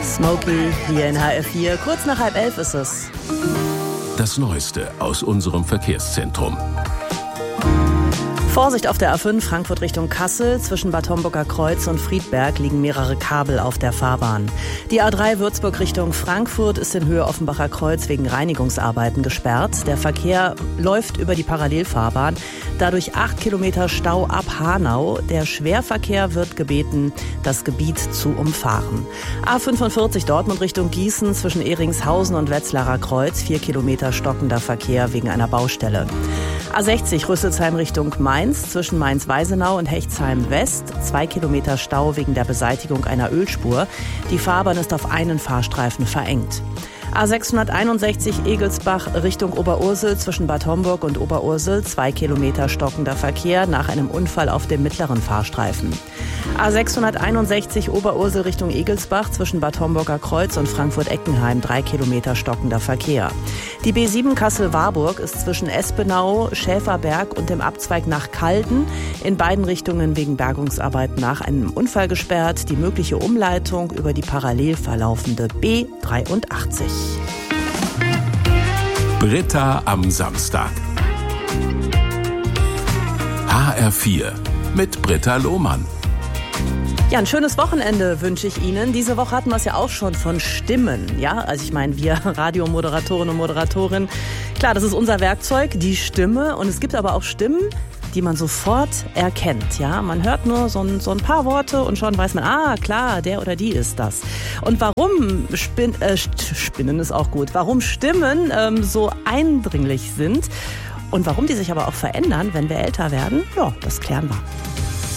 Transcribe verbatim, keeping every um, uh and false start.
Smokey hier in H R vier. Kurz nach halb elf ist es. Das Neueste aus unserem Verkehrszentrum. Vorsicht auf der A fünf Frankfurt Richtung Kassel. Zwischen Bad Homburger Kreuz und Friedberg liegen mehrere Kabel auf der Fahrbahn. Die A drei Würzburg Richtung Frankfurt ist in Höhe Offenbacher Kreuz wegen Reinigungsarbeiten gesperrt. Der Verkehr läuft über die Parallelfahrbahn. Dadurch acht Kilometer Stau ab Hanau. Der Schwerverkehr wird gebeten, das Gebiet zu umfahren. A fünfundvierzig Dortmund Richtung Gießen zwischen Ehringshausen und Wetzlarer Kreuz. Vier Kilometer stockender Verkehr wegen einer Baustelle. A sechzig Rüsselsheim Richtung Mainz zwischen Mainz-Weisenau und Hechtsheim West. Zwei Kilometer Stau wegen der Beseitigung einer Ölspur. Die Fahrbahn ist auf einen Fahrstreifen verengt. A sechshunderteinundsechzig Egelsbach Richtung Oberursel zwischen Bad Homburg und Oberursel. Zwei Kilometer stockender Verkehr nach einem Unfall auf dem mittleren Fahrstreifen. A sechshunderteinundsechzig Oberursel Richtung Egelsbach zwischen Bad Homburger Kreuz und Frankfurt-Eckenheim. Drei Kilometer stockender Verkehr. Die B sieben Kassel-Warburg ist zwischen Espenau, Schäferberg und dem Abzweig nach Calden in beiden Richtungen wegen Bergungsarbeiten nach einem Unfall gesperrt. Die mögliche Umleitung über die parallel verlaufende B dreiundachtzig. Britta am Samstag. H R vier mit Britta Lohmann. Ja, ein schönes Wochenende wünsche ich Ihnen. Diese Woche hatten wir es ja auch schon von Stimmen. Ja, also ich meine, wir Radiomoderatorinnen und Moderatorinnen, klar, das ist unser Werkzeug, die Stimme. Und es gibt aber auch Stimmen, die man sofort erkennt. Ja, man hört nur so ein, so ein paar Worte und schon weiß man, ah, klar, der oder die ist das. Und warum Spin, äh, Spinnen ist auch gut, warum Stimmen ähm, so eindringlich sind und warum die sich aber auch verändern, wenn wir älter werden, ja, das klären wir.